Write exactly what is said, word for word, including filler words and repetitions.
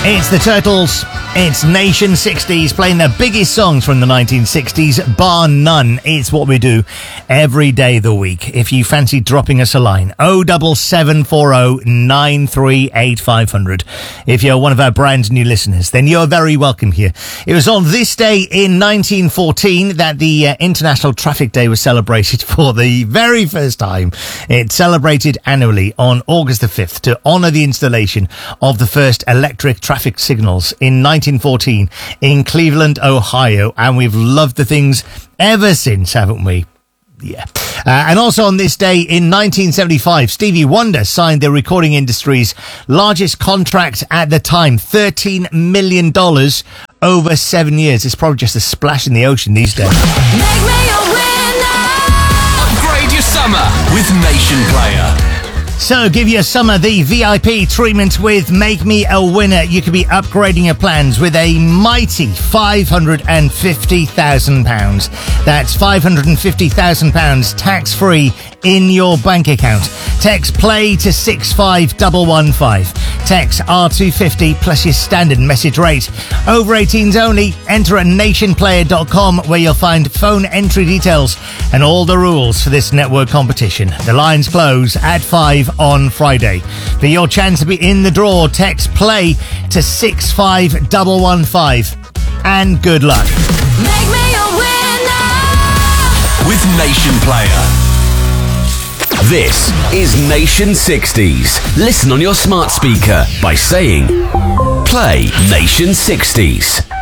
It's the Turtles. It's Nation sixties playing the biggest songs from the nineteen sixties, bar none. It's what we do every day of the week. If you fancy dropping us a line, oh seven seven four oh nine three eight five hundred. If you're one of our brand new listeners, then you're very welcome here. It was on this day in nineteen fourteen that the uh, International Traffic Day was celebrated for the very first time. It's celebrated annually on August the fifth to honour the installation of the first electric traffic signals in nineteen fourteen in Cleveland, Ohio, and we've loved the things ever since, haven't we? Yeah. Uh, and also on this day in nineteen seventy-five, Stevie Wonder signed the recording industry's largest contract at the time, thirteen million dollars over seven years. It's probably just a splash in the ocean these days. Make me a winner. Upgrade your summer with Nation Player. So give your summer the V I P treatment with Make Me a Winner. You could be upgrading your plans with a mighty five hundred fifty thousand pounds. That's five hundred fifty thousand pounds tax-free in your bank account. Text play to six five one one five. Text R two fifty plus your standard message rate. Over eighteens only. Enter at nation player dot com where you'll find phone entry details and all the rules for this network competition. The lines close at five on Friday. For your chance to be in the draw, text play to six five one one five. And good luck. Make me a winner. With Nation Player. This is Nation sixties. Listen on your smart speaker by saying, play Nation sixties.